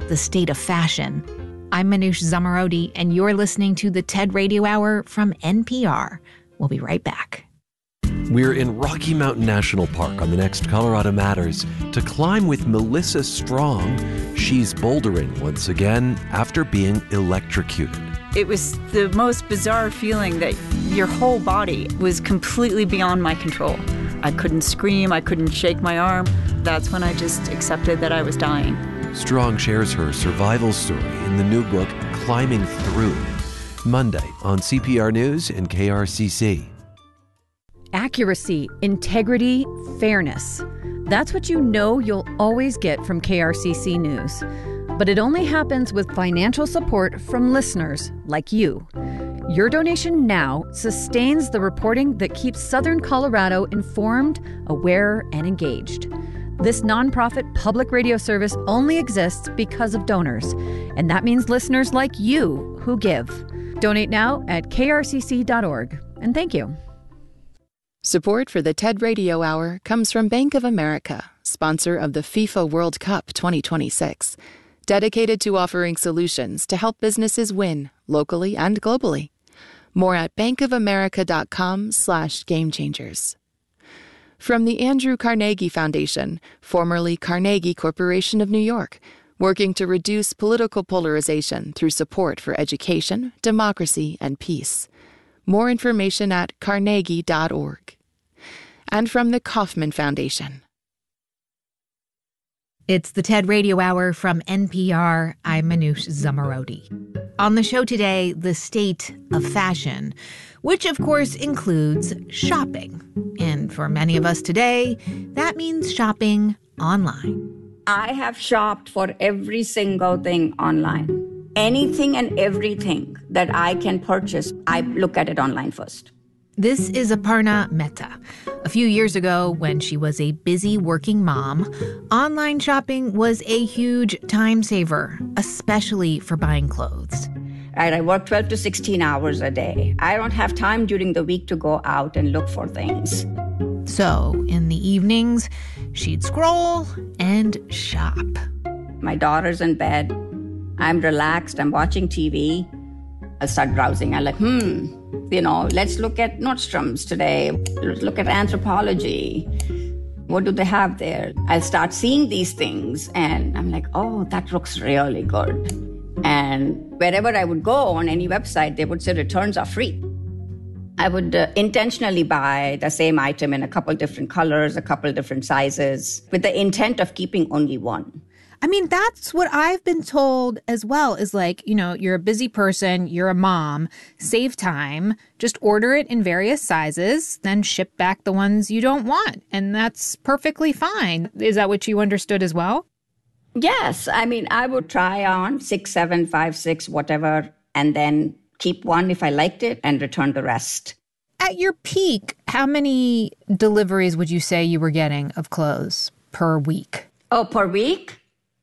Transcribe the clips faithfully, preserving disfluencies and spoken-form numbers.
the state of fashion. I'm Manoush Zomorodi, and you're listening to the TED Radio Hour from N P R. We'll be right back. We're in Rocky Mountain National Park on the next Colorado Matters to climb with Melissa Strong. She's bouldering once again after being electrocuted. It was the most bizarre feeling that your whole body was completely beyond my control. I couldn't scream, I couldn't shake my arm. That's when I just accepted that I was dying. Strong shares her survival story in the new book, Climbing Through, Monday on C P R News and K R C C. Accuracy, integrity, fairness. That's what you know you'll always get from K R C C News. But it only happens with financial support from listeners like you. Your donation now sustains the reporting that keeps Southern Colorado informed, aware, and engaged. This nonprofit public radio service only exists because of donors, and that means listeners like you who give. Donate now at K R C C dot org, and thank you. Support for the TED Radio Hour comes from Bank of America, sponsor of the FIFA World Cup twenty twenty-six, dedicated to offering solutions to help businesses win locally and globally. More at bankofamerica.com slash game changers. From the Andrew Carnegie Foundation, formerly Carnegie Corporation of New York, working to reduce political polarization through support for education, democracy, and peace. More information at carnegie dot org. And from the Kauffman Foundation. It's the TED Radio Hour from N P R. I'm Manoush Zomorodi. On the show today, the state of fashion, which of course includes shopping. And for many of us today, that means shopping online. I have shopped for every single thing online. Anything and everything that I can purchase, I look at it online first. This is Aparna Mehta. A few years ago, when she was a busy working mom, online shopping was a huge time saver, especially for buying clothes. Right, I work twelve to sixteen hours a day. I don't have time during the week to go out and look for things. So, in the evenings, she'd scroll and shop. My daughter's in bed. I'm relaxed. I'm watching T V. I'll start browsing. I'm like, hmm, you know, let's look at Nordstrom's today. Let's look at Anthropologie. What do they have there? I'll start seeing these things, and I'm like, oh, that looks really good. And wherever I would go on any website, they would say returns are free. I would uh, intentionally buy the same item in a couple different colors, a couple different sizes, with the intent of keeping only one. I mean, that's what I've been told as well, is like, you know, you're a busy person, you're a mom, save time, just order it in various sizes, then ship back the ones you don't want. And that's perfectly fine. Is that what you understood as well? Yes. I mean, I would try on six, seven, five, six, whatever, and then keep one if I liked it and return the rest. At your peak, how many deliveries would you say you were getting of clothes per week? Oh, per week?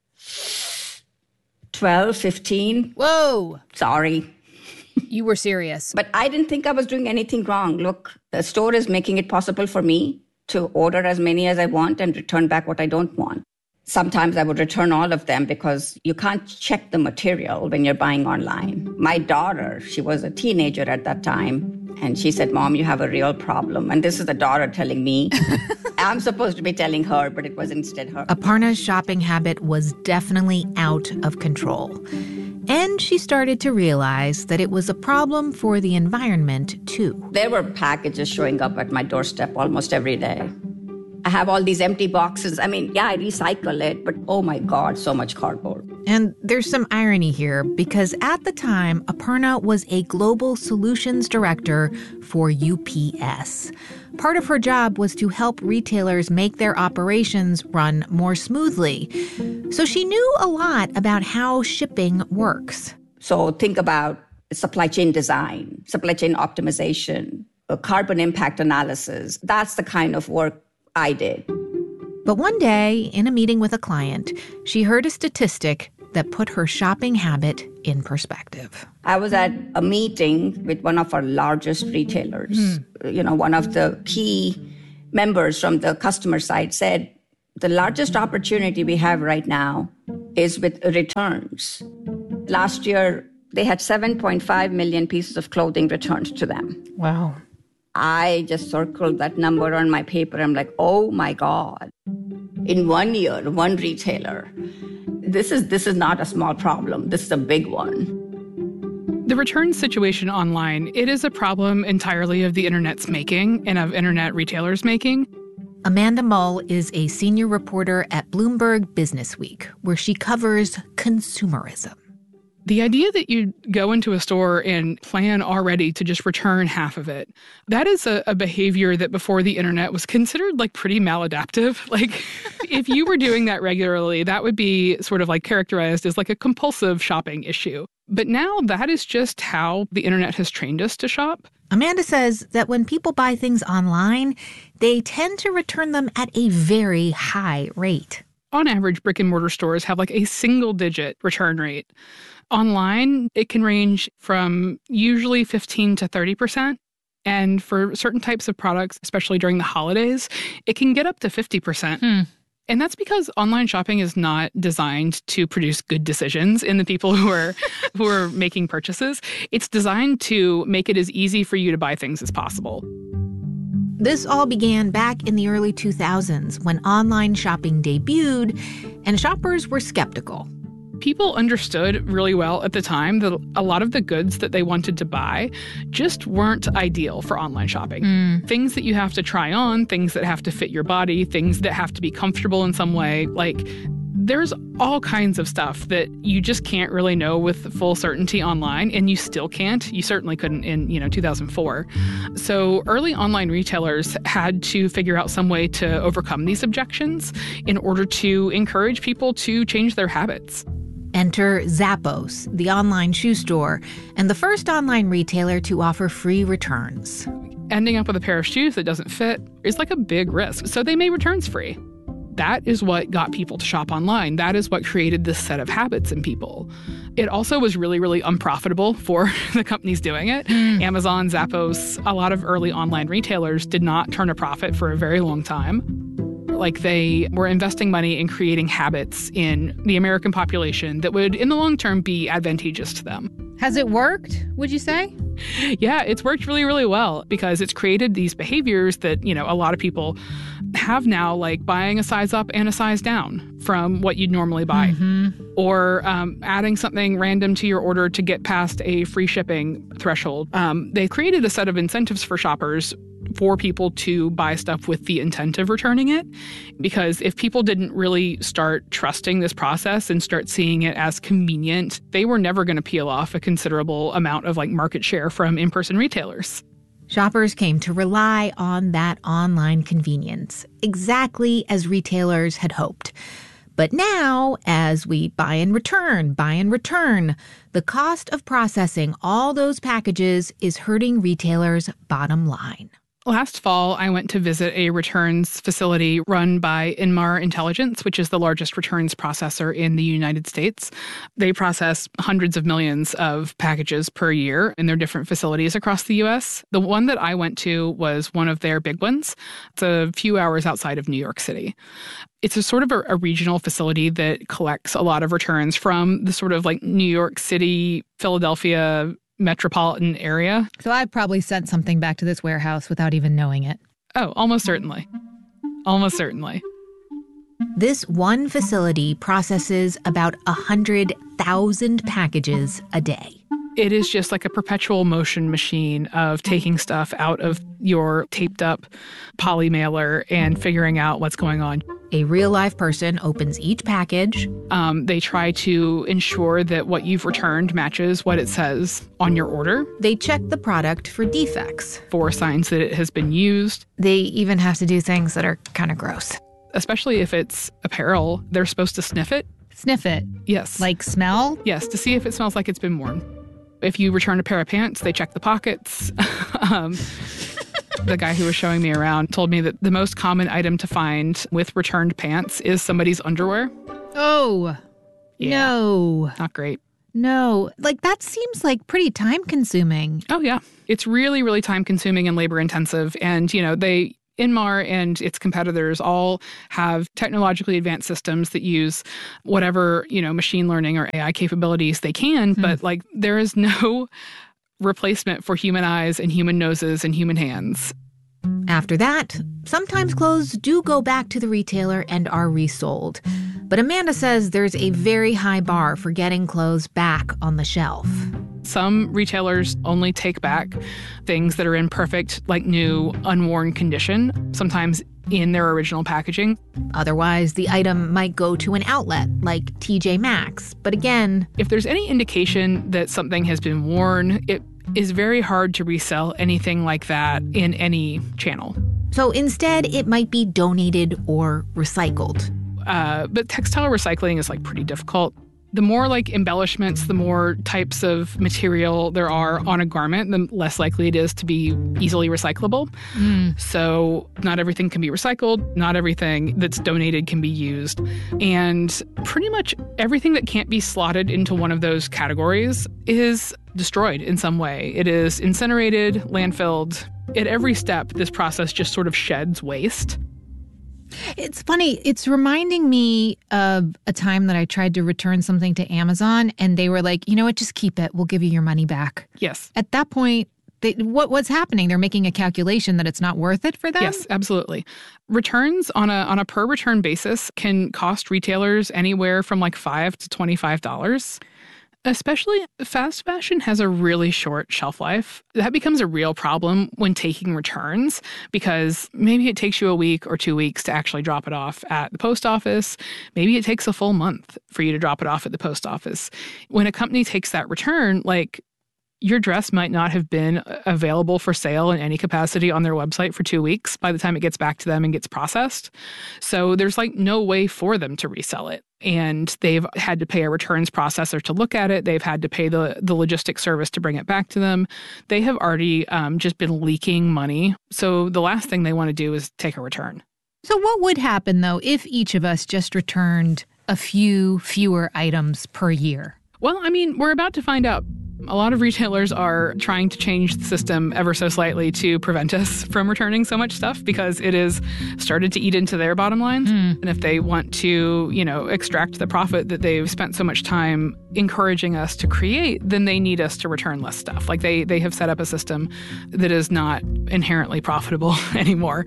twelve, fifteen. Whoa. Sorry. You were serious. But I didn't think I was doing anything wrong. Look, the store is making it possible for me to order as many as I want and return back what I don't want. Sometimes I would return all of them because you can't check the material when you're buying online. My daughter, she was a teenager at that time, and she said, Mom, you have a real problem. And this is the daughter telling me. I'm supposed to be telling her, but it was instead her. Aparna's shopping habit was definitely out of control. And she started to realize that it was a problem for the environment, too. There were packages showing up at my doorstep almost every day. I have all these empty boxes. I mean, yeah, I recycle it, but oh my God, so much cardboard. And there's some irony here, because at the time, Aparna was a global solutions director for U P S. Part of her job was to help retailers make their operations run more smoothly. So she knew a lot about how shipping works. So think about supply chain design, supply chain optimization, carbon impact analysis. That's the kind of work I did. But one day, in a meeting with a client, she heard a statistic that put her shopping habit in perspective. I was at a meeting with one of our largest retailers. Mm. You know, one of the key members from the customer side said, the largest opportunity we have right now is with returns. Last year, they had seven point five million pieces of clothing returned to them. Wow. I just circled that number on my paper. I'm like, oh my God. In one year, one retailer. This is this is not a small problem. This is a big one. The return situation online, it is a problem entirely of the internet's making and of internet retailers' making. Amanda Mull is a senior reporter at Bloomberg Businessweek, where she covers consumerism. The idea that you go into a store and plan already to just return half of it, that is a, a behavior that before the internet was considered like pretty maladaptive. Like if you were doing that regularly, that would be sort of like characterized as like a compulsive shopping issue. But now that is just how the internet has trained us to shop. Amanda says that when people buy things online, they tend to return them at a very high rate. On average, brick and mortar stores have like a single digit return rate. Online, it can range from usually fifteen to thirty percent. And for certain types of products, especially during the holidays, it can get up to fifty percent. Hmm. And that's because online shopping is not designed to produce good decisions in the people who are who are making purchases. It's designed to make it as easy for you to buy things as possible. This all began back in the early two thousands when online shopping debuted, and shoppers were skeptical. People understood really well at the time that a lot of the goods that they wanted to buy just weren't ideal for online shopping. Mm. Things that you have to try on, things that have to fit your body, things that have to be comfortable in some way. Like, there's all kinds of stuff that you just can't really know with full certainty online, and you still can't. You certainly couldn't in, you know, two thousand four. So early online retailers had to figure out some way to overcome these objections in order to encourage people to change their habits. Enter Zappos, the online shoe store, and the first online retailer to offer free returns. Ending up with a pair of shoes that doesn't fit is like a big risk, so they made returns free. That is what got people to shop online. That is what created this set of habits in people. It also was really, really unprofitable for the companies doing it. Mm. Amazon, Zappos, a lot of early online retailers did not turn a profit for a very long time. Like they were investing money in creating habits in the American population that would, in the long term, be advantageous to them. Has it worked, would you say? Yeah, it's worked really, really well because it's created these behaviors that, you know, a lot of people have now, like buying a size up and a size down from what you'd normally buy. Mm-hmm. Or um, adding something random to your order to get past a free shipping threshold. Um, they created a set of incentives for shoppers for people to buy stuff with the intent of returning it. Because if people didn't really start trusting this process and start seeing it as convenient, they were never going to peel off a considerable amount of like market share from in-person retailers. Shoppers came to rely on that online convenience, exactly as retailers had hoped. But now, as we buy and return, buy and return, the cost of processing all those packages is hurting retailers' bottom line. Last fall, I went to visit a returns facility run by Inmar Intelligence, which is the largest returns processor in the United States. They process hundreds of millions of packages per year in their different facilities across the U S. The one that I went to was one of their big ones. It's a few hours outside of New York City. It's a sort of a, a regional facility that collects a lot of returns from the sort of like New York City, Philadelphia, metropolitan area. So I probably sent something back to this warehouse without even knowing it. Oh, almost certainly. Almost certainly. This one facility processes about one hundred thousand packages a day. It is just like a perpetual motion machine of taking stuff out of your taped up poly mailer and figuring out what's going on. A real-life person opens each package. Um, they try to ensure that what you've returned matches what it says on your order. They check the product for defects. For signs that it has been used. They even have to do things that are kind of gross. Especially if it's apparel, they're supposed to sniff it. Sniff it? Yes. Like smell? Yes, to see if it smells like it's been worn. If you return a pair of pants, they check the pockets. um, the guy who was showing me around told me that the most common item to find with returned pants is somebody's underwear. Oh, yeah. No. Not great. No. Like, that seems like pretty time consuming. Oh, yeah. It's really, really time consuming and labor intensive. And, you know, they Inmar and its competitors all have technologically advanced systems that use whatever, you know, machine learning or A I capabilities they can, mm. but like there is no replacement for human eyes and human noses and human hands. After that, sometimes clothes do go back to the retailer and are resold. But Amanda says there's a very high bar for getting clothes back on the shelf. Some retailers only take back things that are in perfect, like new, unworn condition, sometimes in their original packaging. Otherwise, the item might go to an outlet like T J Maxx. But again, if there's any indication that something has been worn, it is very hard to resell anything like that in any channel. So instead, it might be donated or recycled. Uh, but textile recycling is like pretty difficult. The more like embellishments, the more types of material there are on a garment, the less likely it is to be easily recyclable. Mm. So not everything can be recycled. Not everything that's donated can be used. And pretty much everything that can't be slotted into one of those categories is destroyed in some way. It is incinerated, landfilled. At every step, this process just sort of sheds waste. It's funny. It's reminding me of a time that I tried to return something to Amazon and they were like, you know what, just keep it. We'll give you your money back. Yes. At that point, they, what what's happening? They're making a calculation that it's not worth it for them? Yes, absolutely. Returns on a on a per return basis can cost retailers anywhere from like five to twenty-five dollars. Especially fast fashion has a really short shelf life. That becomes a real problem when taking returns because maybe it takes you a week or two weeks to actually drop it off at the post office. Maybe it takes a full month for you to drop it off at the post office. When a company takes that return, like your dress might not have been available for sale in any capacity on their website for two weeks by the time it gets back to them and gets processed. So there's like no way for them to resell it. And they've had to pay a returns processor to look at it. They've had to pay the, the logistics service to bring it back to them. They have already um, just been leaking money. So the last thing they want to do is take a return. So what would happen, though, if each of us just returned a few fewer items per year? Well, I mean, we're about to find out. A lot of retailers are trying to change the system ever so slightly to prevent us from returning so much stuff because it has started to eat into their bottom lines. Mm. And if they want to, you know, extract the profit that they've spent so much time encouraging us to create, then they need us to return less stuff. Like they they have set up a system that is not inherently profitable anymore.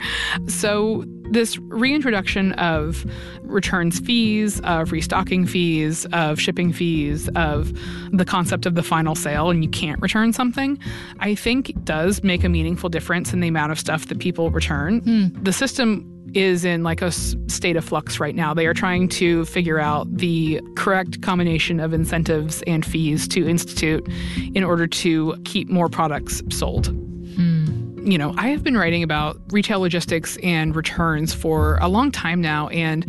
So this reintroduction of returns fees, of restocking fees, of shipping fees, of the concept of the final sale and you can't return something, I think does make a meaningful difference in the amount of stuff that people return. Mm. The system is in like a state of flux right now. They are trying to figure out the correct combination of incentives and fees to institute in order to keep more products sold. Hmm. You know, I have been writing about retail logistics and returns for a long time now, and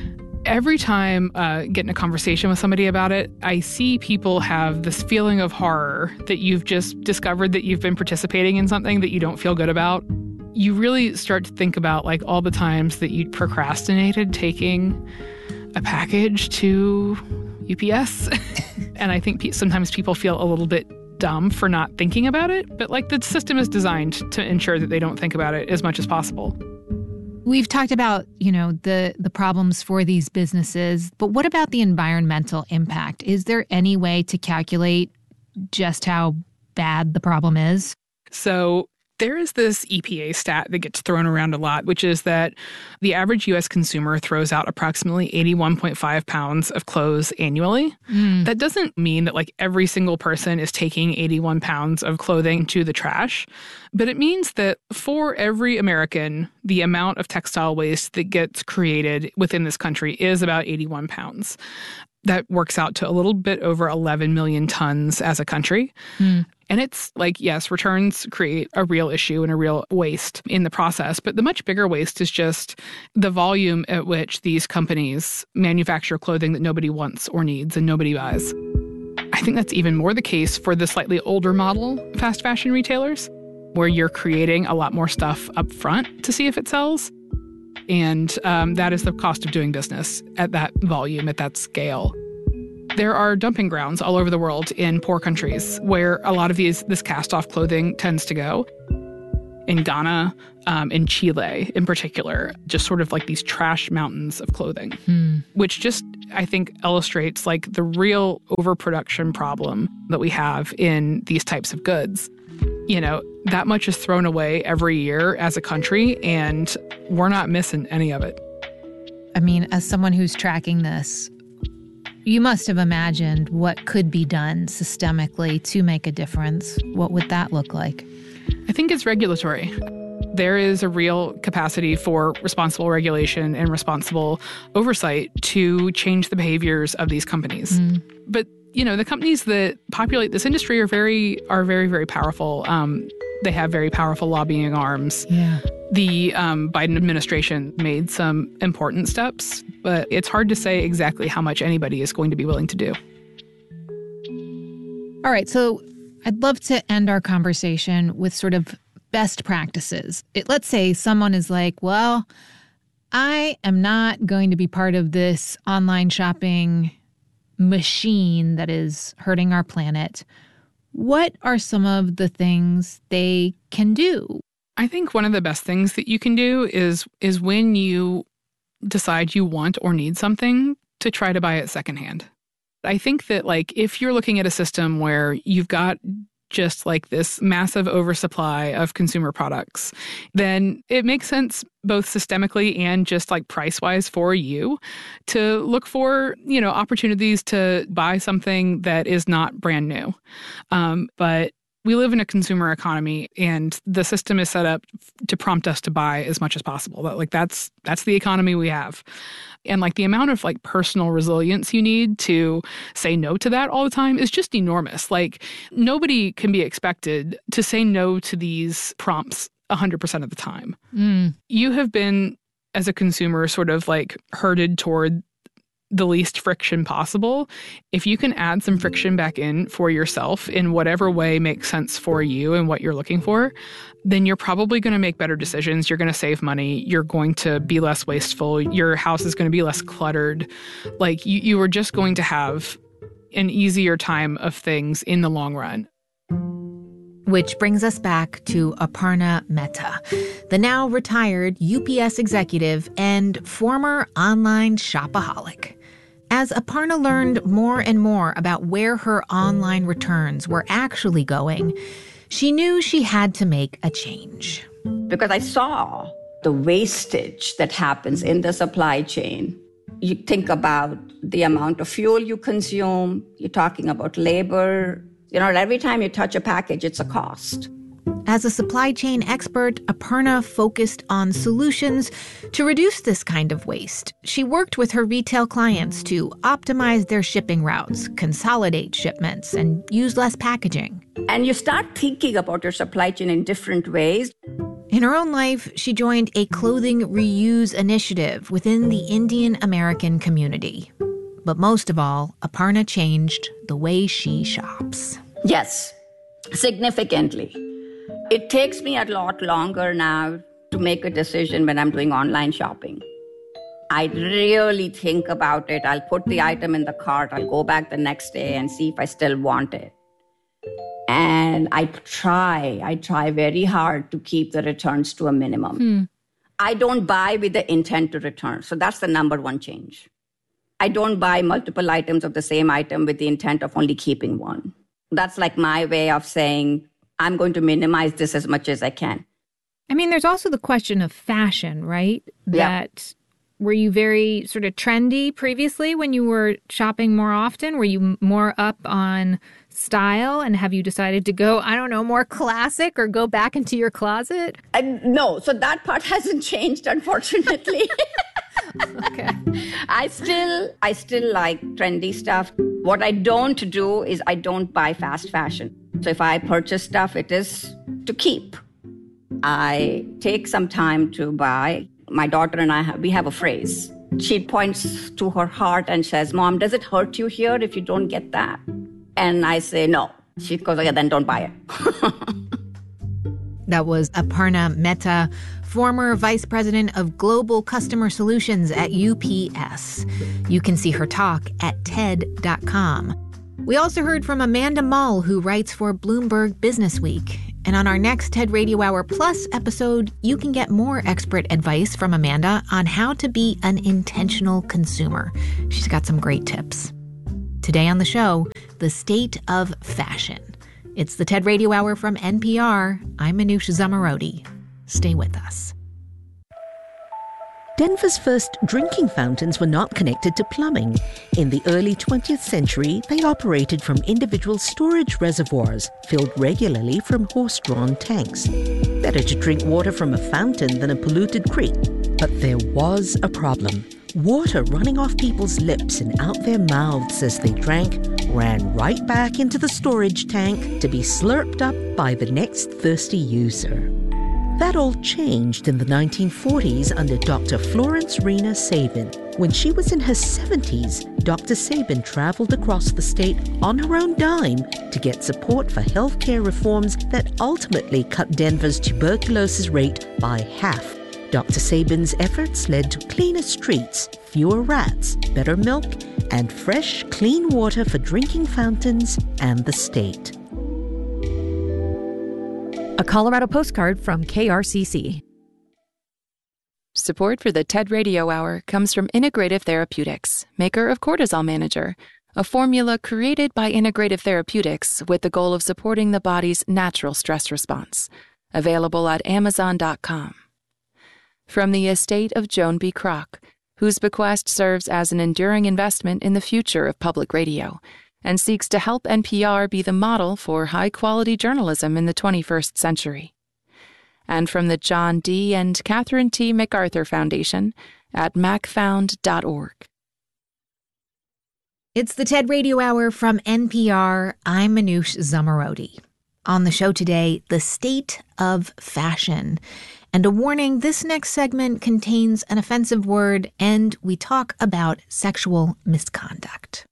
every time uh, get in a conversation with somebody about it, I see people have this feeling of horror that you've just discovered that you've been participating in something that you don't feel good about. You really start to think about like all the times that you procrastinated taking a package to U P S. And I think pe- sometimes people feel a little bit dumb for not thinking about it. But like the system is designed to ensure that they don't think about it as much as possible. We've talked about, you know, the, the problems for these businesses, but what about the environmental impact? Is there any way to calculate just how bad the problem is? So there is this E P A stat that gets thrown around a lot, which is that the average U S consumer throws out approximately eighty-one point five pounds of clothes annually. Mm. That doesn't mean that like every single person is taking eighty-one pounds of clothing to the trash, but it means that for every American, the amount of textile waste that gets created within this country is about eighty-one pounds. That works out to a little bit over eleven million tons as a country. Mm. And it's like, yes, returns create a real issue and a real waste in the process. But the much bigger waste is just the volume at which these companies manufacture clothing that nobody wants or needs and nobody buys. I think that's even more the case for the slightly older model fast fashion retailers, where you're creating a lot more stuff up front to see if it sells. And um, that is the cost of doing business at that volume, at that scale. There are dumping grounds all over the world in poor countries where a lot of these this cast-off clothing tends to go. in Ghana, um, in Chile in particular, just sort of like these trash mountains of clothing, hmm. which just, I think, illustrates like the real overproduction problem that we have in these types of goods. You know, that much is thrown away every year as a country, and we're not missing any of it. I mean, as someone who's tracking this, you must have imagined what could be done systemically to make a difference. What would that look like? I think it's regulatory. There is a real capacity for responsible regulation and responsible oversight to change the behaviors of these companies. Mm. But, you know, the companies that populate this industry are very, are very, very powerful. Um, they have very powerful lobbying arms. Yeah. The um, Biden administration made some important steps, but it's hard to say exactly how much anybody is going to be willing to do. All right, so I'd love to end our conversation with sort of best practices. It, let's say someone is like, well, I am not going to be part of this online shopping machine that is hurting our planet. What are some of the things they can do? I think one of the best things that you can do is is when you decide you want or need something, to try to buy it secondhand. I think that, like, if you're looking at a system where you've got just like this massive oversupply of consumer products, then it makes sense both systemically and just like price-wise for you to look for, you know, opportunities to buy something that is not brand new. Um, but we live in a consumer economy, and the system is set up to prompt us to buy as much as possible. But like that's that's the economy we have. And like the amount of like personal resilience you need to say no to that all the time is just enormous. Like nobody can be expected to say no to these prompts one hundred percent of the time. Mm. You have been, as a consumer, sort of like herded toward the least friction possible. If you can add some friction back in for yourself in whatever way makes sense for you and what you're looking for, then you're probably going to make better decisions. You're going to save money. You're going to be less wasteful. Your house is going to be less cluttered. Like you, you are just going to have an easier time of things in the long run. Which brings us back to Aparna Mehta, the now retired U P S executive and former online shopaholic. As Aparna learned more and more about where her online returns were actually going, she knew she had to make a change. Because I saw the wastage that happens in the supply chain. You think about the amount of fuel you consume, you're talking about labor. You know, every time you touch a package, it's a cost. As a supply chain expert, Aparna focused on solutions to reduce this kind of waste. She worked with her retail clients to optimize their shipping routes, consolidate shipments, and use less packaging. And you start thinking about your supply chain in different ways. In her own life, she joined a clothing reuse initiative within the Indian American community. But most of all, Aparna changed the way she shops. Yes, significantly. It takes me a lot longer now to make a decision when I'm doing online shopping. I really think about it. I'll put the item in the cart. I'll go back the next day and see if I still want it. And I try, I try very hard to keep the returns to a minimum. Hmm. I don't buy with the intent to return. So that's the number one change. I don't buy multiple items of the same item with the intent of only keeping one. That's like my way of saying, I'm going to minimize this as much as I can. I mean, there's also the question of fashion, right? That yeah. Were you very sort of trendy previously when you were shopping more often? Were you more up on style? And have you decided to go, I don't know, more classic or go back into your closet? Uh, no, so that part hasn't changed, unfortunately. Okay. I still, I still like trendy stuff. What I don't do is I don't buy fast fashion. So if I purchase stuff, it is to keep. I take some time to buy. My daughter and I, have, we have a phrase. She points to her heart and says, Mom, does it hurt you here if you don't get that? And I say, no. She goes, okay, then don't buy it. That was Aparna Mehta, former vice president of global customer solutions at U P S. You can see her talk at T E D dot com. We also heard from Amanda Mull, who writes for Bloomberg Businessweek. And on our next TED Radio Hour Plus episode, you can get more expert advice from Amanda on how to be an intentional consumer. She's got some great tips. Today on the show, the state of fashion. It's the TED Radio Hour from N P R. I'm Manoush Zomorodi. Stay with us. Denver's first drinking fountains were not connected to plumbing. In the early twentieth century, they operated from individual storage reservoirs filled regularly from horse-drawn tanks. Better to drink water from a fountain than a polluted creek. But there was a problem. Water running off people's lips and out their mouths as they drank ran right back into the storage tank to be slurped up by the next thirsty user. That all changed in the nineteen forties under Doctor Florence Rena Sabin. When she was in her seventies, Doctor Sabin traveled across the state on her own dime to get support for healthcare reforms that ultimately cut Denver's tuberculosis rate by half. Doctor Sabin's efforts led to cleaner streets, fewer rats, better milk, and fresh, clean water for drinking fountains and the state. A Colorado postcard from K R C C. Support for the TED Radio Hour comes from Integrative Therapeutics, maker of Cortisol Manager, a formula created by Integrative Therapeutics with the goal of supporting the body's natural stress response. Available at amazon dot com. From the estate of Joan B. Kroc, whose bequest serves as an enduring investment in the future of public radio, and seeks to help N P R be the model for high-quality journalism in the twenty-first century. And from the John D. and Catherine T. MacArthur Foundation at mac found dot org. It's the TED Radio Hour from N P R. I'm Manoush Zomorodi. On the show today, the state of fashion. And a warning, this next segment contains an offensive word, and we talk about sexual misconduct.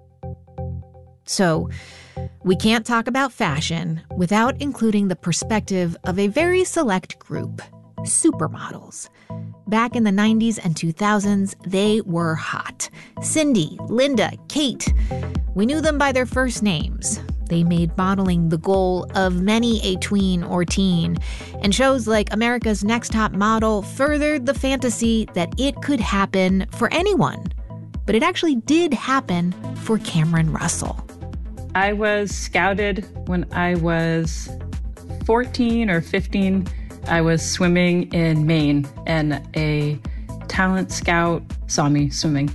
So, we can't talk about fashion without including the perspective of a very select group, supermodels. Back in the nineties and two thousands, they were hot. Cindy, Linda, Kate. We knew them by their first names. They made modeling the goal of many a tween or teen, and shows like America's Next Top Model furthered the fantasy that it could happen for anyone. But it actually did happen for Cameron Russell. I was scouted when I was fourteen or fifteen. I was swimming in Maine, and a talent scout saw me swimming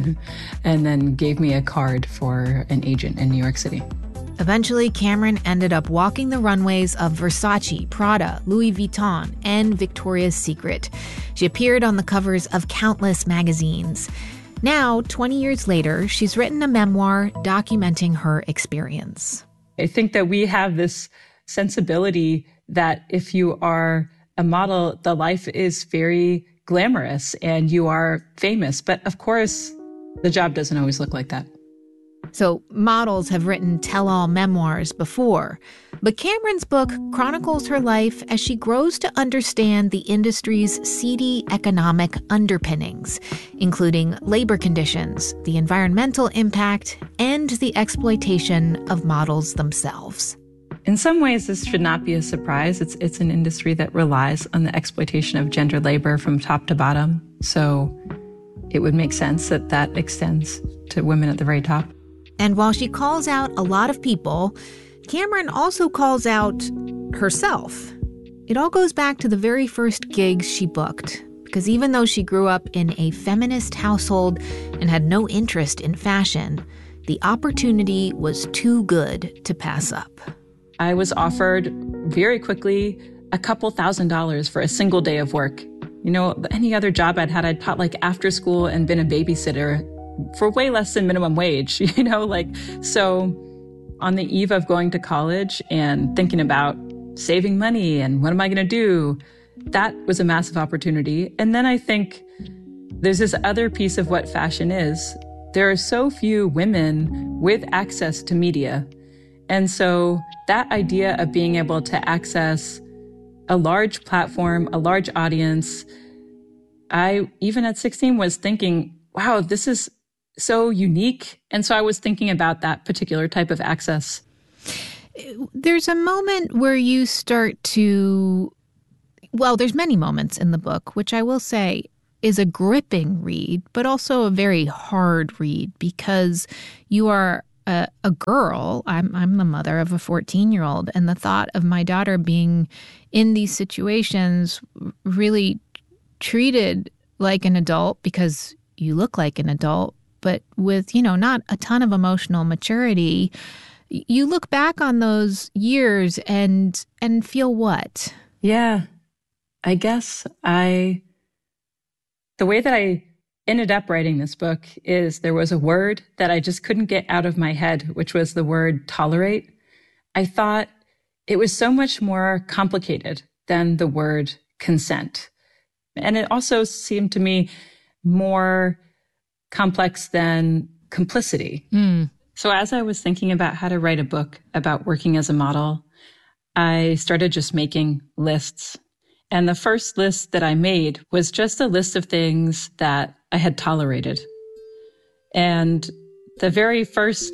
and then gave me a card for an agent in New York City. Eventually, Cameron ended up walking the runways of Versace, Prada, Louis Vuitton, and Victoria's Secret. She appeared on the covers of countless magazines. Now, twenty years later, she's written a memoir documenting her experience. I think that we have this sensibility that if you are a model, the life is very glamorous and you are famous. But of course, the job doesn't always look like that. So models have written tell-all memoirs before, but Cameron's book chronicles her life as she grows to understand the industry's seedy economic underpinnings, including labor conditions, the environmental impact, and the exploitation of models themselves. In some ways, this should not be a surprise. It's it's an industry that relies on the exploitation of gender labor from top to bottom. So it would make sense that that extends to women at the very top. And while she calls out a lot of people, Cameron also calls out herself. It all goes back to the very first gigs she booked, because even though she grew up in a feminist household and had no interest in fashion, the opportunity was too good to pass up. I was offered very quickly a couple thousand dollars for a single day of work. You know, any other job I'd had, I'd taught like after school and been a babysitter for way less than minimum wage, you know, like, so on the eve of going to college and thinking about saving money and what am I going to do, that was a massive opportunity. And then I think there's this other piece of what fashion is. There are so few women with access to media. And so that idea of being able to access a large platform, a large audience, I, even at sixteen, was thinking, wow, this is so unique. And so I was thinking about that particular type of access. There's a moment where you start to, well, there's many moments in the book, which I will say is a gripping read, but also a very hard read because you are a, a girl. I'm, I'm the mother of a fourteen-year-old, and the thought of my daughter being in these situations really treated like an adult because you look like an adult, but with, you know, not a ton of emotional maturity. You look back on those years and and feel what? Yeah, I guess I, the way that I ended up writing this book is there was a word that I just couldn't get out of my head, which was the word tolerate. I thought it was so much more complicated than the word consent. And it also seemed to me more complex than complicity. Mm. So as I was thinking about how to write a book about working as a model, I started just making lists. And the first list that I made was just a list of things that I had tolerated. And the very first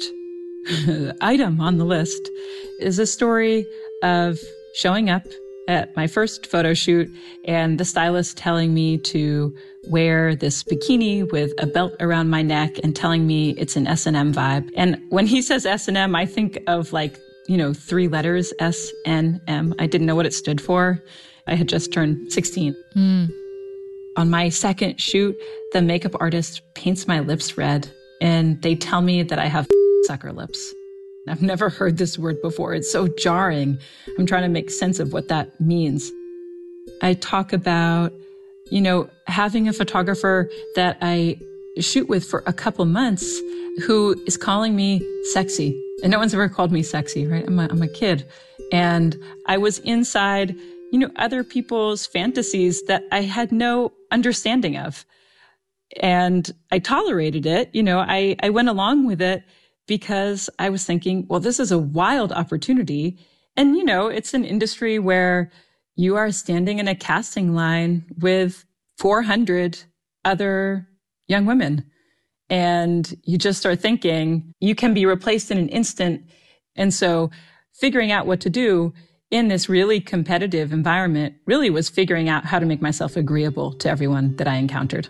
item on the list is a story of showing up at my first photo shoot and the stylist telling me to wear this bikini with a belt around my neck and telling me it's an S and M vibe. And when he says S and M, I think of like, you know, three letters, S N M. I didn't know what it stood for. I had just turned sixteen. Mm. On my second shoot, the makeup artist paints my lips red and they tell me that I have sucker lips. I've never heard this word before. It's so jarring. I'm trying to make sense of what that means. I talk about, you know, having a photographer that I shoot with for a couple months who is calling me sexy. And no one's ever called me sexy, right? I'm a, I'm a kid. And I was inside, you know, other people's fantasies that I had no understanding of. And I tolerated it. You know, I, I went along with it because I was thinking, well, this is a wild opportunity. And, you know, it's an industry where you are standing in a casting line with four hundred other young women. And you just start thinking you can be replaced in an instant. And so figuring out what to do in this really competitive environment really was figuring out how to make myself agreeable to everyone that I encountered.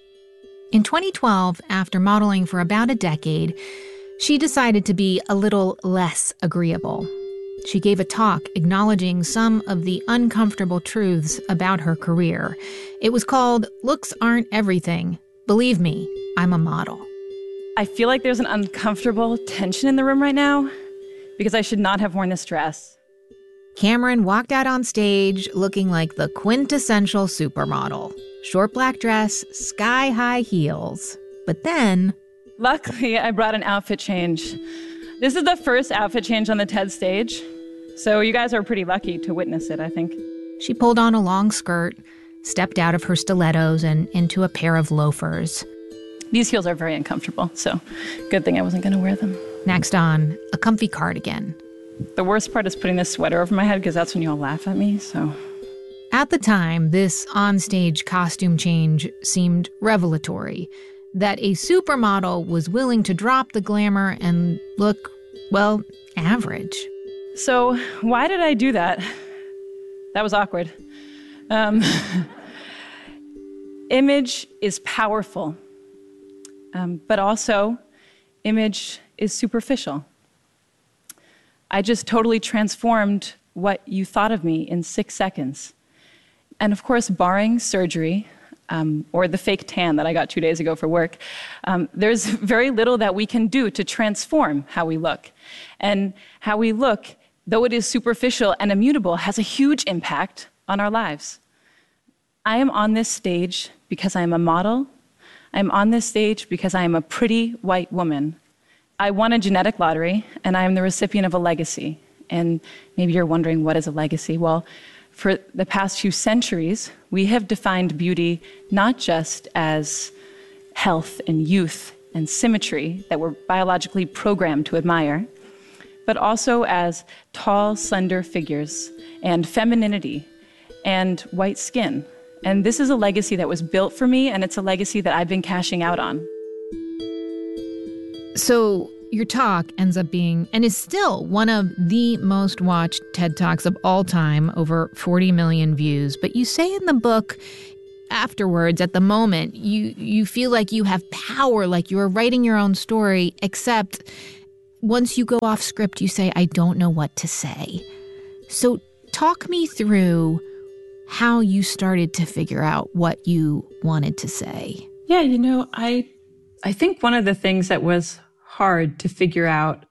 In twenty twelve, after modeling for about a decade, she decided to be a little less agreeable. She gave a talk acknowledging some of the uncomfortable truths about her career. It was called Looks Aren't Everything. Believe me, I'm a model. I feel like there's an uncomfortable tension in the room right now because I should not have worn this dress. Cameron walked out on stage looking like the quintessential supermodel. Short black dress, sky-high heels. But then... Luckily, I brought an outfit change. This is the first outfit change on the TED stage, so you guys are pretty lucky to witness it, I think. She pulled on a long skirt, stepped out of her stilettos and into a pair of loafers. These heels are very uncomfortable, so good thing I wasn't going to wear them. Next on, a comfy cardigan. The worst part is putting this sweater over my head because that's when you all laugh at me, so... At the time, this onstage costume change seemed revelatory. That a supermodel was willing to drop the glamour and look, well, average. So why did I do that? That was awkward. Um, image is powerful, um, but also image is superficial. I just totally transformed what you thought of me in six seconds. And of course, barring surgery, Um, or the fake tan that I got two days ago for work, um, there's very little that we can do to transform how we look. And how we look, though it is superficial and immutable, has a huge impact on our lives. I am on this stage because I am a model. I'm on this stage because I am a pretty white woman. I won a genetic lottery, and I am the recipient of a legacy. And maybe you're wondering, what is a legacy? Well, for the past few centuries, we have defined beauty not just as health and youth and symmetry that we're biologically programmed to admire, but also as tall, slender figures and femininity and white skin. And this is a legacy that was built for me, and it's a legacy that I've been cashing out on. So your talk ends up being, and is still, one of the most watched TED Talks of all time, over forty million views. But you say in the book, afterwards, at the moment, you, you feel like you have power, like you are writing your own story, except once you go off script, you say, I don't know what to say. So talk me through how you started to figure out what you wanted to say. Yeah, you know, I I think one of the things that was hard to figure out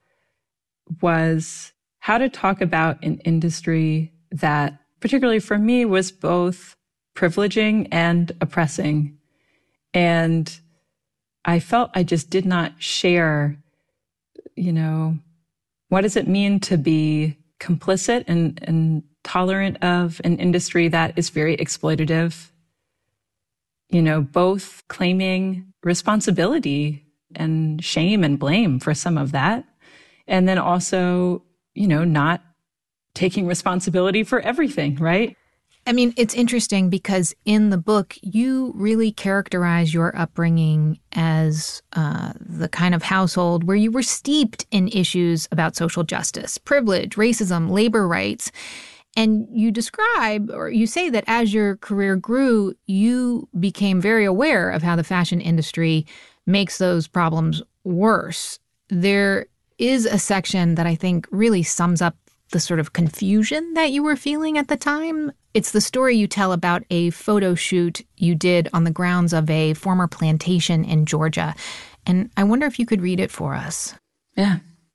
was how to talk about an industry that, particularly for me, was both privileging and oppressing. And I felt I just did not share, you know, what does it mean to be complicit and, and tolerant of an industry that is very exploitative? You know, both claiming responsibility and shame and blame for some of that. And then also, you know, not taking responsibility for everything, right? I mean, it's interesting because in the book, you really characterize your upbringing as uh, the kind of household where you were steeped in issues about social justice, privilege, racism, labor rights. And you describe, or you say that as your career grew, you became very aware of how the fashion industry makes those problems worse. There is a section that I think really sums up the sort of confusion that you were feeling at the time. It's the story you tell about a photo shoot you did on the grounds of a former plantation in Georgia. And I wonder if you could read it for us. Yeah.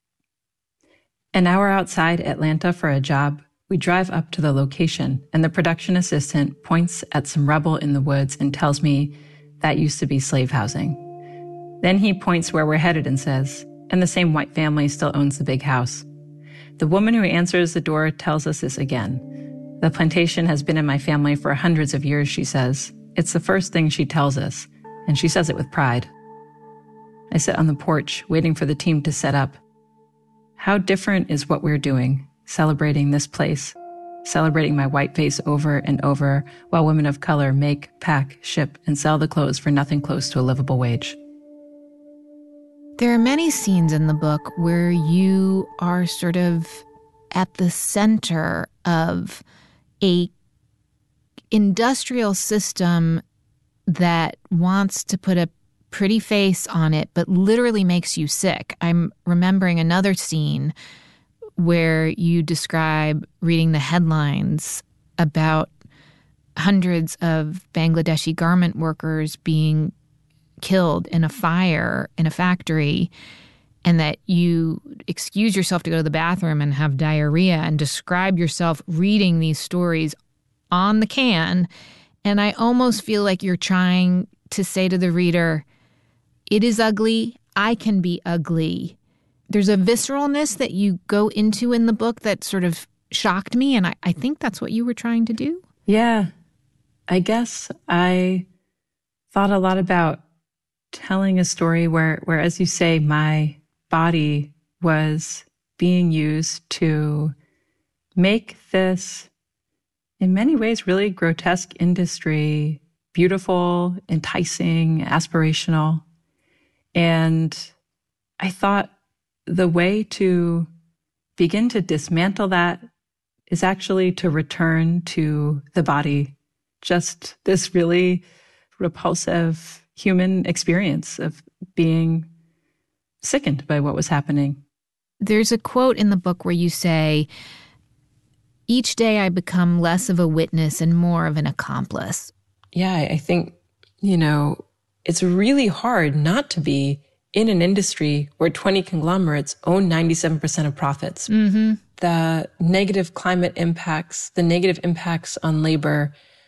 An hour outside Atlanta for a job, we drive up to the location, and the production assistant points at some rubble in the woods and tells me that used to be slave housing. Then he points where we're headed and says, and the same white family still owns the big house. The woman who answers the door tells us this again. The plantation has been in my family for hundreds of years, she says. It's the first thing she tells us, and she says it with pride. I sit on the porch, waiting for the team to set up. How different is what we're doing, celebrating this place, celebrating my white face over and over, while women of color make, pack, ship, and sell the clothes for nothing close to a livable wage. There are many scenes in the book where you are sort of at the center of a industrial system that wants to put a pretty face on it, but literally makes you sick. I'm remembering another scene where you describe reading the headlines about hundreds of Bangladeshi garment workers being killed in a fire in a factory, and that you excuse yourself to go to the bathroom and have diarrhea and describe yourself reading these stories on the can. And I almost feel like you're trying to say to the reader, it is ugly, I can be ugly. There's a visceralness that you go into in the book that sort of shocked me, and I, I think that's what you were trying to do. Yeah, I guess I thought a lot about telling a story where, where, as you say, my body was being used to make this, in many ways, really grotesque industry beautiful, enticing, aspirational. And I thought the way to begin to dismantle that is actually to return to the body, just this really repulsive human experience of being sickened by what was happening. There's a quote in the book where you say, each day I become less of a witness and more of an accomplice. Yeah, I think, you know, it's really hard not to be in an industry where twenty conglomerates own ninety-seven percent of profits. Mm-hmm. The negative climate impacts, the negative impacts on labor,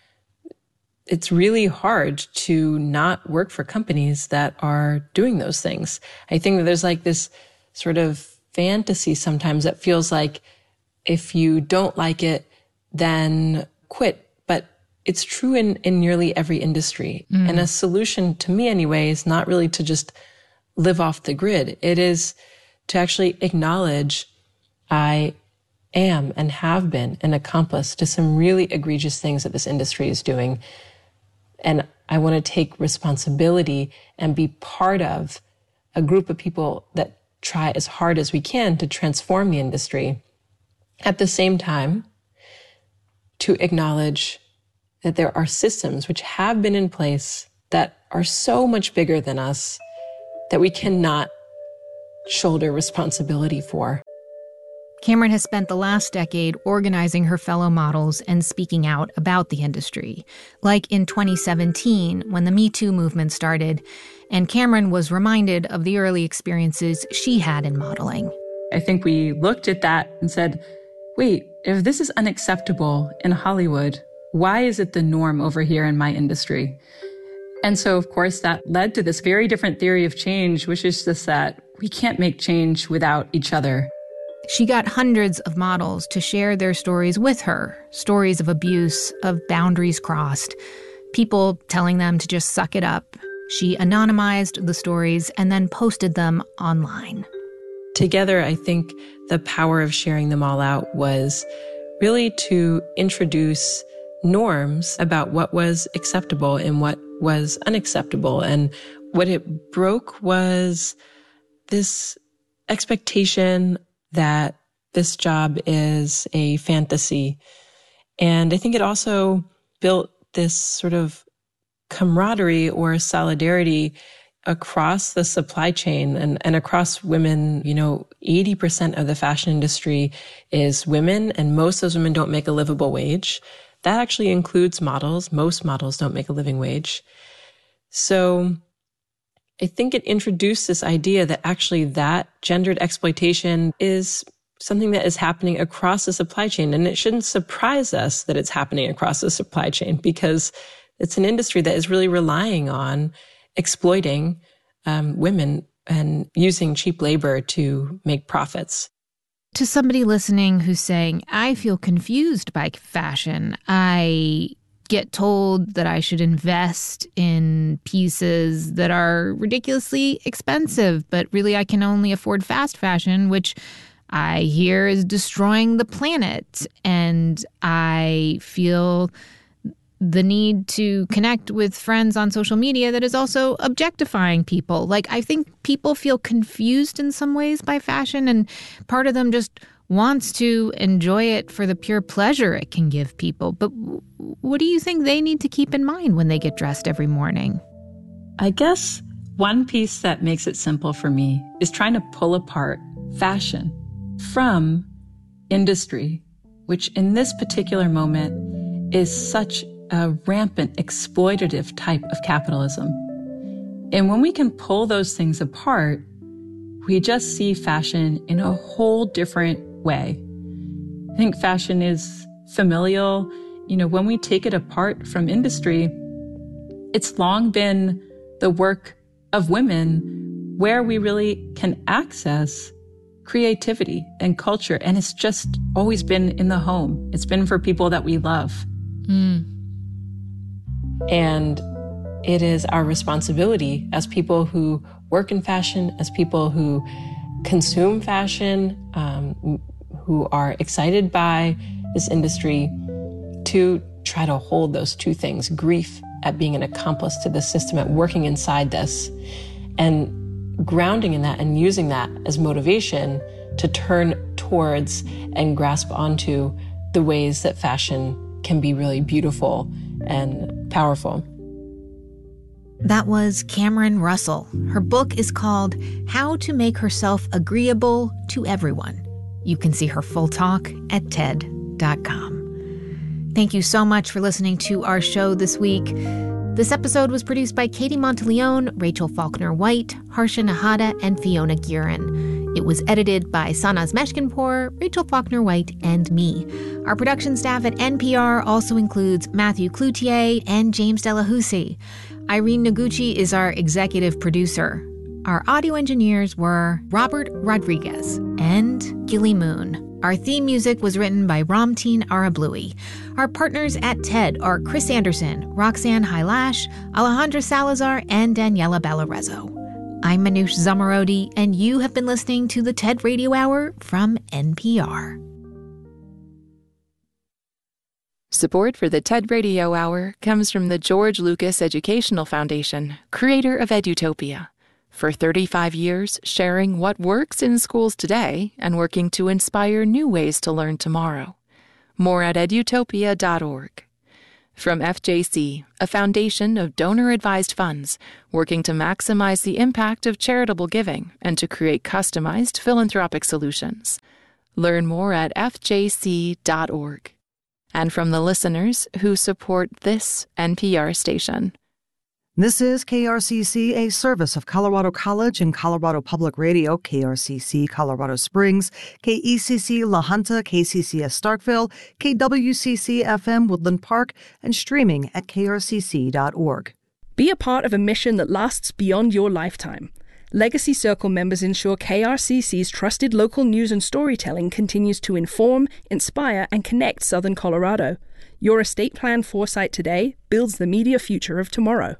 it's really hard to not work for companies that are doing those things. I think that there's like this sort of fantasy sometimes that feels like if you don't like it, then quit. But it's true in, in nearly every industry. Mm. And a solution, to me anyway, is not really to just live off the grid. It is to actually acknowledge I am and have been an accomplice to some really egregious things that this industry is doing. And I want to take responsibility and be part of a group of people that try as hard as we can to transform the industry. At the same time, to acknowledge that there are systems which have been in place that are so much bigger than us that we cannot shoulder responsibility for. Cameron has spent the last decade organizing her fellow models and speaking out about the industry, like in twenty seventeen when the Me Too movement started, and Cameron was reminded of the early experiences she had in modeling. I think we looked at that and said, wait, if this is unacceptable in Hollywood, why is it the norm over here in my industry? And so, of course, that led to this very different theory of change, which is just that we can't make change without each other. She got hundreds of models to share their stories with her, stories of abuse, of boundaries crossed, people telling them to just suck it up. She anonymized the stories and then posted them online. Together, I think the power of sharing them all out was really to introduce norms about what was acceptable and what was unacceptable. And what it broke was this expectation that this job is a fantasy. And I think it also built this sort of camaraderie or solidarity across the supply chain and, and across women. You know, eighty percent of the fashion industry is women, and most of those women don't make a livable wage. That actually includes models. Most models don't make a living wage. So I think it introduced this idea that actually that gendered exploitation is something that is happening across the supply chain. And it shouldn't surprise us that it's happening across the supply chain, because it's an industry that is really relying on exploiting um, women and using cheap labor to make profits. To somebody listening who's saying, I feel confused by fashion, I get told that I should invest in pieces that are ridiculously expensive, but really I can only afford fast fashion, which I hear is destroying the planet. And I feel the need to connect with friends on social media that is also objectifying people. Like, I think people feel confused in some ways by fashion, and part of them just wants to enjoy it for the pure pleasure it can give people. But what do you think they need to keep in mind when they get dressed every morning? I guess one piece that makes it simple for me is trying to pull apart fashion from industry, which in this particular moment is such a rampant exploitative type of capitalism. And when we can pull those things apart, we just see fashion in a whole different way. I think fashion is familial. You know, when we take it apart from industry, it's long been the work of women where we really can access creativity and culture. And it's just always been in the home. It's been for people that we love. Mm. And it is our responsibility as people who work in fashion, as people who consume fashion, um, who are excited by this industry, to try to hold those two things, grief at being an accomplice to the system, at working inside this, and grounding in that and using that as motivation to turn towards and grasp onto the ways that fashion can be really beautiful and powerful. That was Cameron Russell. Her book is called How to Make Herself Agreeable to Everyone. You can see her full talk at T E D dot com. Thank you so much for listening to our show this week. This episode was produced by Katie Monteleone, Rachel Faulkner-White, Harsha Nahata, and Fiona Guerin. It was edited by Sanaz Meshkinpour, Rachel Faulkner-White, and me. Our production staff at N P R also includes Matthew Cloutier and James Delahousie. Irene Noguchi is our executive producer. Our audio engineers were Robert Rodriguez and Gilly Moon. Our theme music was written by Ramteen Arablui. Our partners at TED are Chris Anderson, Roxanne Hylash, Alejandra Salazar, and Daniela Balarezzo. I'm Manoush Zomorodi, and you have been listening to the TED Radio Hour from N P R. Support for the TED Radio Hour comes from the George Lucas Educational Foundation, creator of Edutopia. For thirty-five years, sharing what works in schools today and working to inspire new ways to learn tomorrow. More at edutopia dot org. From F J C, a foundation of donor-advised funds working to maximize the impact of charitable giving and to create customized philanthropic solutions. Learn more at F J C dot org. And from the listeners who support this N P R station. This is K R C C, a service of Colorado College and Colorado Public Radio, K R C C Colorado Springs, K E C C La Junta, K C C S Starkville, K W C C F M Woodland Park, and streaming at K R C C dot org. Be a part of a mission that lasts beyond your lifetime. Legacy Circle members ensure K R C C's trusted local news and storytelling continues to inform, inspire, and connect Southern Colorado. Your estate plan foresight today builds the media future of tomorrow.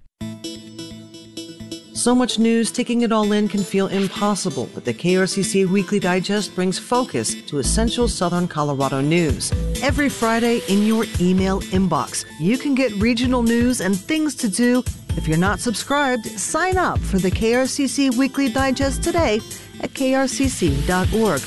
So much news, taking it all in can feel impossible, but the K R C C Weekly Digest brings focus to essential Southern Colorado news. Every Friday in your email inbox, you can get regional news and things to do. If you're not subscribed, sign up for the K R C C Weekly Digest today at K R C C dot org.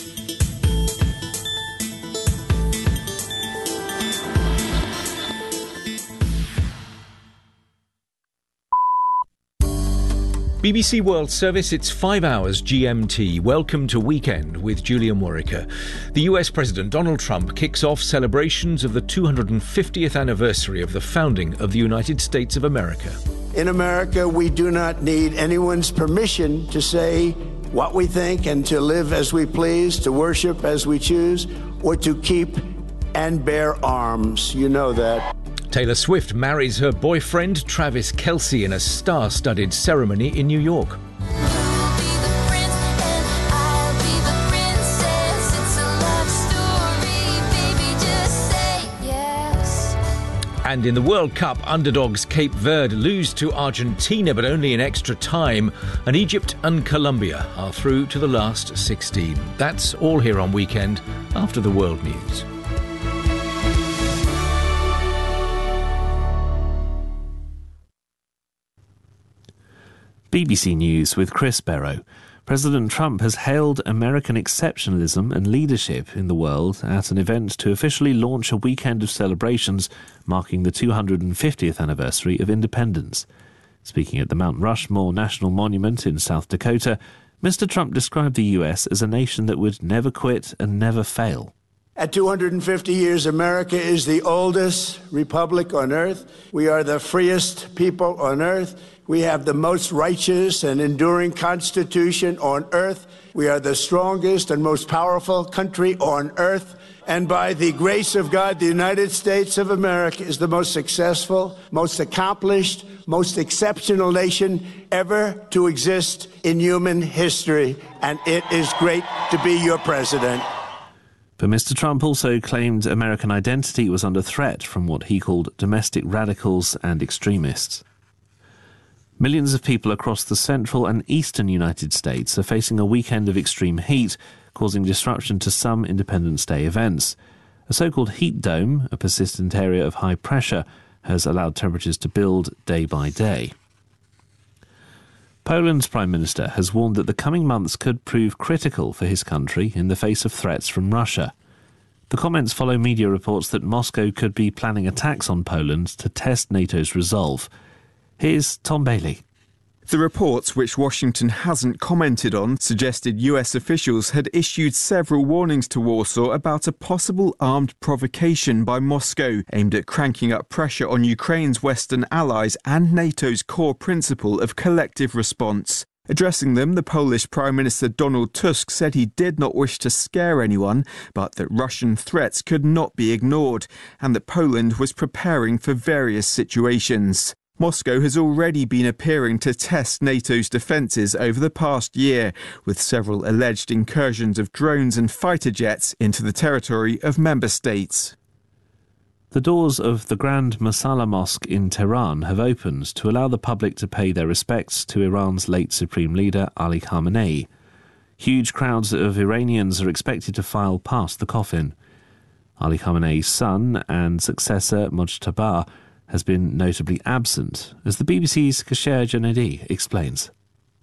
B B C World Service, it's five hours G M T. Welcome to Weekend with Julian Warwicker. The U S President Donald Trump kicks off celebrations of the two hundred fiftieth anniversary of the founding of the United States of America. In America, we do not need anyone's permission to say what we think and to live as we please, to worship as we choose, or to keep and bear arms. You know that. Taylor Swift marries her boyfriend Travis Kelce in a star-studded ceremony in New York. And in the World Cup, underdogs Cape Verde lose to Argentina, but only in extra time. And Egypt and Colombia are through to the last sixteen. That's all here on Weekend after the world news. B B C News with Chris Barrow. President Trump has hailed American exceptionalism and leadership in the world at an event to officially launch a weekend of celebrations marking the two hundred fiftieth anniversary of independence. Speaking at the Mount Rushmore National Monument in South Dakota, Mister Trump described the U S as a nation that would never quit and never fail. At two hundred fifty years, America is the oldest republic on earth. We are the freest people on earth. We have the most righteous and enduring constitution on earth. We are the strongest and most powerful country on earth. And by the grace of God, the United States of America is the most successful, most accomplished, most exceptional nation ever to exist in human history. And it is great to be your president. But Mister Trump also claimed American identity was under threat from what he called domestic radicals and extremists. Millions of people across the central and eastern United States are facing a weekend of extreme heat, causing disruption to some Independence Day events. A so-called heat dome, a persistent area of high pressure, has allowed temperatures to build day by day. Poland's Prime Minister has warned that the coming months could prove critical for his country in the face of threats from Russia. The comments follow media reports that Moscow could be planning attacks on Poland to test NATO's resolve. Here's Tom Bailey. The reports, which Washington hasn't commented on, suggested U S officials had issued several warnings to Warsaw about a possible armed provocation by Moscow aimed at cranking up pressure on Ukraine's Western allies and NATO's core principle of collective response. Addressing them, the Polish Prime Minister Donald Tusk said he did not wish to scare anyone, but that Russian threats could not be ignored, and that Poland was preparing for various situations. Moscow has already been appearing to test NATO's defences over the past year, with several alleged incursions of drones and fighter jets into the territory of member states. The doors of the Grand Masala Mosque in Tehran have opened to allow the public to pay their respects to Iran's late Supreme Leader Ali Khamenei. Huge crowds of Iranians are expected to file past the coffin. Ali Khamenei's son and successor Mojtaba has been notably absent, as the B B C's Kasher Janedi explains.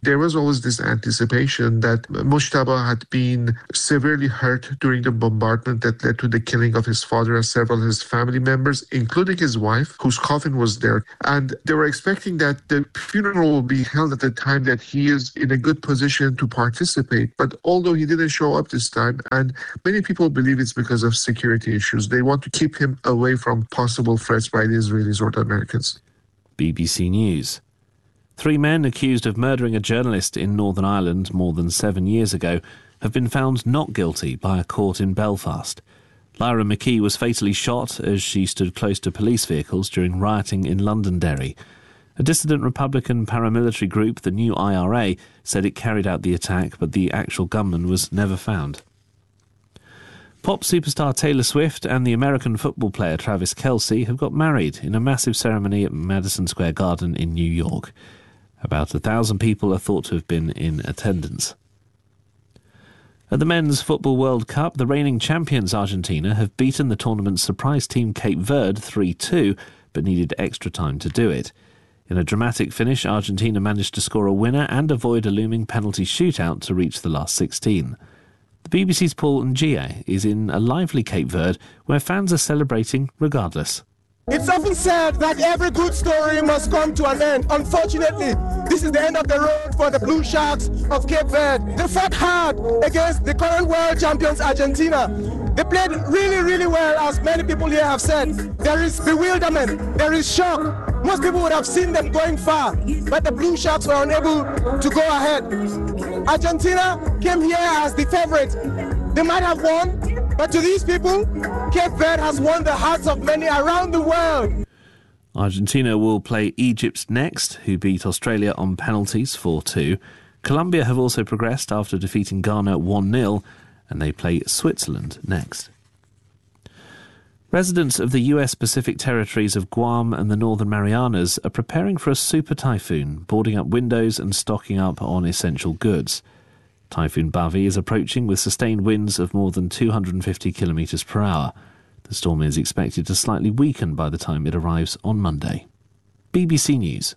there was always this anticipation that Mujtaba had been severely hurt during the bombardment that led to the killing of his father and several of his family members, including his wife, whose coffin was there. And they were expecting that the funeral will be held at the time that he is in a good position to participate. But although he didn't show up this time, and many people believe it's because of security issues, they want to keep him away from possible threats by the Israelis or the Americans. B B C News. Three men accused of murdering a journalist in Northern Ireland more than seven years ago have been found not guilty by a court in Belfast. Lyra McKee was fatally shot as she stood close to police vehicles during rioting in Londonderry. A dissident Republican paramilitary group, the New I R A, said it carried out the attack, but the actual gunman was never found. Pop superstar Taylor Swift and the American football player Travis Kelce have got married in a massive ceremony at Madison Square Garden in New York. About a thousand people are thought to have been in attendance. At the Men's Football World Cup, the reigning champions Argentina have beaten the tournament's surprise team Cape Verde three two, but needed extra time to do it. In a dramatic finish, Argentina managed to score a winner and avoid a looming penalty shootout to reach the last sixteen. The B B C's Paul Ngia is in a lively Cape Verde where fans are celebrating regardless. It's often said that every good story must come to an end. Unfortunately, this is the end of the road for the Blue Sharks of Cape Verde. They fought hard against the current world champions Argentina. They played really, really well, as many people here have said. There is bewilderment, there is shock. Most people would have seen them going far, but the Blue Sharks were unable to go ahead. Argentina came here as the favorite. They might have won, but to these people, Cape Verde has won the hearts of many around the world. Argentina will play Egypt next, who beat Australia on penalties four two. Colombia have also progressed after defeating Ghana one nil, and they play Switzerland next. Residents of the U S Pacific territories of Guam and the Northern Marianas are preparing for a super typhoon, boarding up windows and stocking up on essential goods. Typhoon Bavi is approaching with sustained winds of more than two hundred fifty kilometres per hour. The storm is expected to slightly weaken by the time it arrives on Monday. B B C News.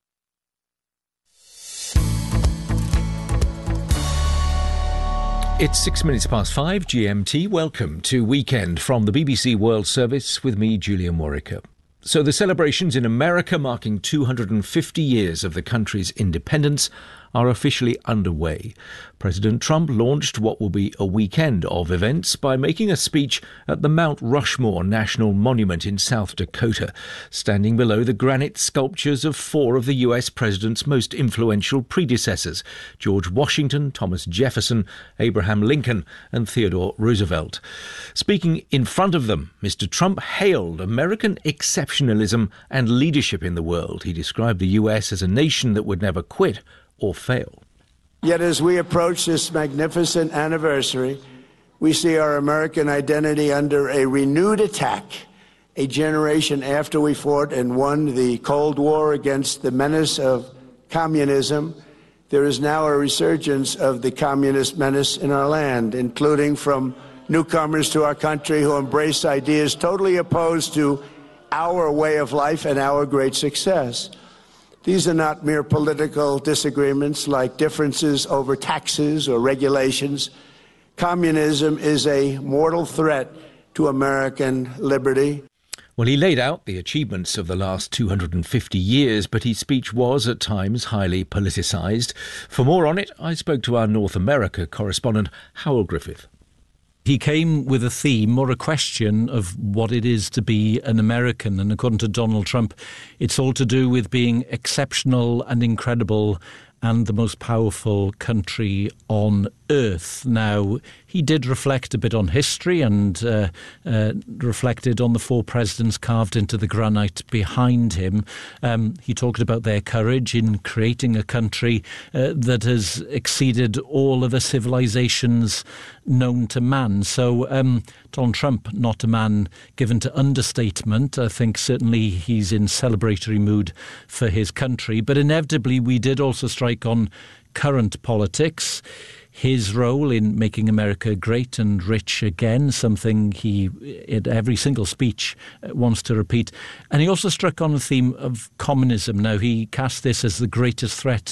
It's six minutes past five G M T. Welcome to Weekend from the B B C World Service with me, Julian Warwicker. So the celebrations in America marking two hundred fifty years of the country's independence are officially underway. President Trump launched what will be a weekend of events by making a speech at the Mount Rushmore National Monument in South Dakota, standing below the granite sculptures of four of the U S president's most influential predecessors, George Washington, Thomas Jefferson, Abraham Lincoln and Theodore Roosevelt. Speaking in front of them, Mister Trump hailed American exceptionalism and leadership in the world. He described the U S as a nation that would never quit or fail. Yet as we approach this magnificent anniversary, we see our American identity under a renewed attack. A generation after we fought and won the Cold War against the menace of communism, there is now a resurgence of the communist menace in our land, including from newcomers to our country who embrace ideas totally opposed to our way of life and our great success. These are not mere political disagreements like differences over taxes or regulations. Communism is a mortal threat to American liberty. Well, he laid out the achievements of the last two hundred fifty years, but his speech was at times highly politicised. For more on it, I spoke to our North America correspondent, Howell Griffith. He came with a theme or a question of what it is to be an American. And according to Donald Trump, it's all to do with being exceptional and incredible and the most powerful country on earth. Now, he did reflect a bit on history and uh, uh, reflected on the four presidents carved into the granite behind him. Um, he talked about their courage in creating a country uh, that has exceeded all other civilizations known to man. So um, Donald Trump, not a man given to understatement. I think certainly he's in celebratory mood for his country. But inevitably, we did also strike on current politics. His role in making America great and rich again, something he, in every single speech, wants to repeat. And he also struck on the theme of communism. Now, he cast this as the greatest threat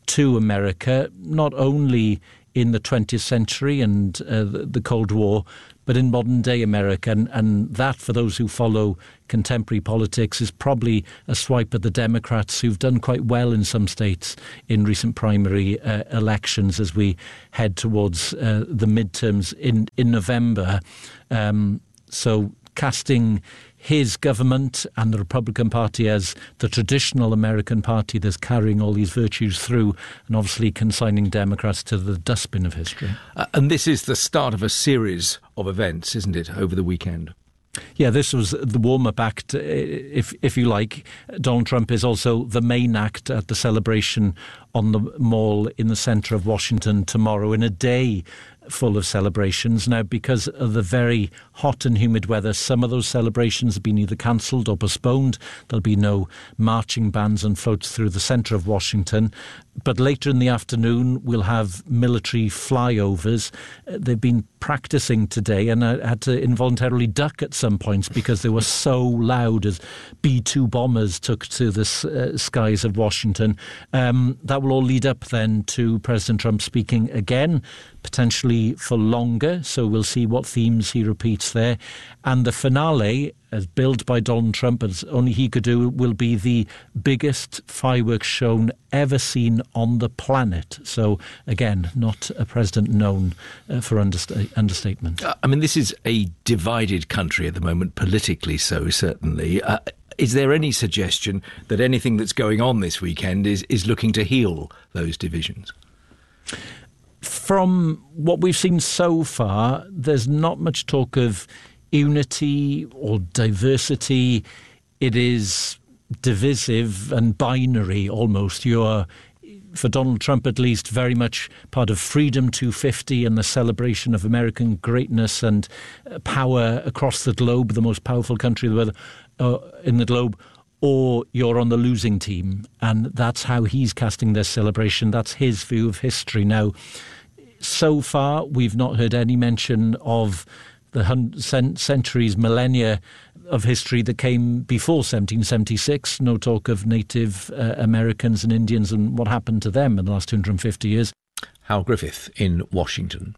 to America, not only in the twentieth century and uh, the Cold War, but in modern-day America. And, and that, for those who follow contemporary politics, is probably a swipe at the Democrats, who've done quite well in some states in recent primary uh, elections as we head towards uh, the midterms in, in November. Um, so casting his government and the Republican Party as the traditional American party that's carrying all these virtues through, and obviously consigning Democrats to the dustbin of history. Uh, and this is the start of a series of events, isn't it, over the weekend? Yeah, this was the warm-up act, if if you like. Donald Trump is also the main act at the celebration on the Mall in the centre of Washington tomorrow, in a day full of celebrations. Now, because of the very hot and humid weather, some of those celebrations have been either cancelled or postponed. There'll be no marching bands and floats through the centre of Washington. But later in the afternoon, we'll have military flyovers. Uh, they've been practising today, and I had to involuntarily duck at some points because they were so loud as B two bombers took to the uh, skies of Washington. Um, that will all lead up then to President Trump speaking again, potentially for longer, so we'll see what themes he repeats there. And the finale, as billed by Donald Trump, as only he could do, will be the biggest fireworks show ever seen on the planet. So, again, not a president known uh, for understa- understatement. Uh, I mean, this is a divided country at the moment, politically so, certainly. Uh, is there any suggestion that anything that's going on this weekend is, is looking to heal those divisions? From what we've seen so far, there's not much talk of unity or diversity. It is divisive and binary almost. You're, for Donald Trump at least, very much part of Freedom two fifty and the celebration of American greatness and power across the globe, the most powerful country uh, in the globe, or you're on the losing team. And that's how he's casting this celebration. That's his view of history. Now, so far, we've not heard any mention of the hundred centuries, millennia of history that came before seventeen seventy-six. No talk of Native uh, Americans and Indians and what happened to them in the last two hundred fifty years. Hal Griffith in Washington.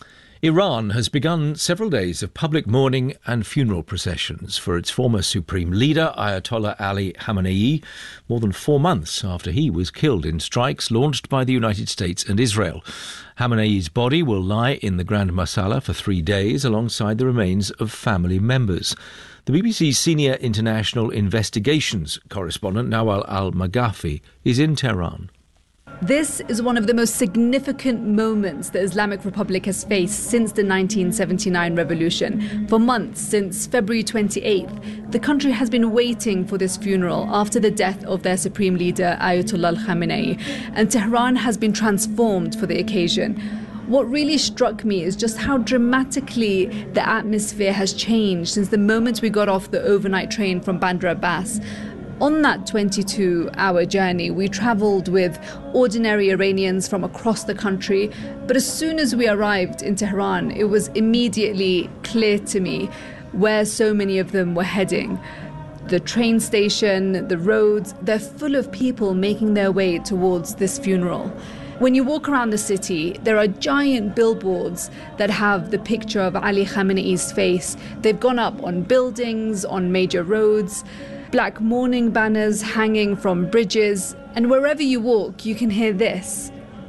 Iran has begun several days of public mourning and funeral processions for its former supreme leader, Ayatollah Ali Khamenei, more than four months after he was killed in strikes launched by the United States and Israel. Khamenei's body will lie in the Grand Masala for three days alongside the remains of family members. The B B C's senior international investigations correspondent, Nawal Al-Maghafi, is in Tehran. This is one of the most significant moments the Islamic Republic has faced since the nineteen seventy-nine revolution. For months, since February twenty-eighth, the country has been waiting for this funeral after the death of their supreme leader, Ayatollah Khamenei, and Tehran has been transformed for the occasion. What really struck me is just how dramatically the atmosphere has changed since the moment we got off the overnight train from Bandar Abbas. On that twenty-two hour journey, we travelled with ordinary Iranians from across the country. But as soon as we arrived in Tehran, it was immediately clear to me where so many of them were heading. The train station, the roads, they're full of people making their way towards this funeral. When you walk around the city, there are giant billboards that have the picture of Ali Khamenei's face. They've gone up on buildings, on major roads. Black mourning banners hanging from bridges, and wherever you walk, you can hear this.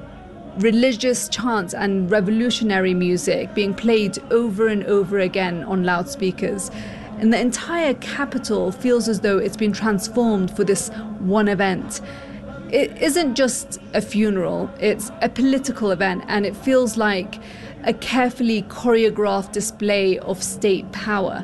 Religious chants and revolutionary music being played over and over again on loudspeakers. And the entire capital feels as though it's been transformed for this one event. It isn't just a funeral, it's a political event, and it feels like a carefully choreographed display of state power.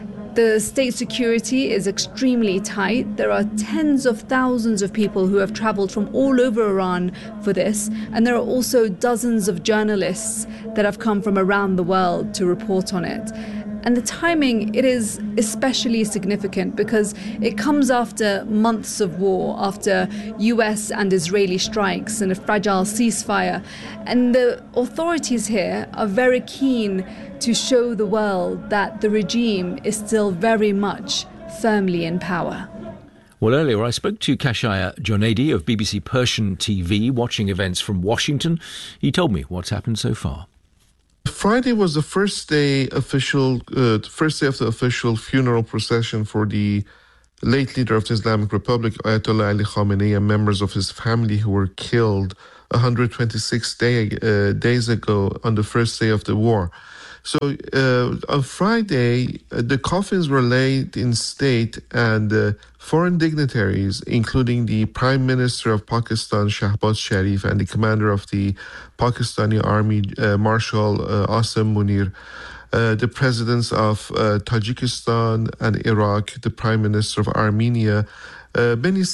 The state security is extremely tight. There are tens of thousands of people who have travelled from all over Iran for this, and there are also dozens of journalists that have come from around the world to report on it. And the timing, it is especially significant because it comes after months of war, after U S and Israeli strikes and a fragile ceasefire. And the authorities here are very keen to show the world that the regime is still very much firmly in power. Well, earlier I spoke to Kashaya Jonaidi of B B C Persian T V, watching events from Washington. He told me what's happened so far. Friday was the first day official, uh, first day of the official funeral procession for the late leader of the Islamic Republic, Ayatollah Ali Khamenei, and members of his family who were killed one hundred twenty-six day, uh, days ago on the first day of the war. So uh, on Friday, uh, the coffins were laid in state, and uh, foreign dignitaries, including the Prime Minister of Pakistan, Shahbaz Sharif, and the commander of the Pakistani Army, uh, Marshal uh, Asim Munir, uh, the presidents of uh, Tajikistan and Iraq, the Prime Minister of Armenia, uh, many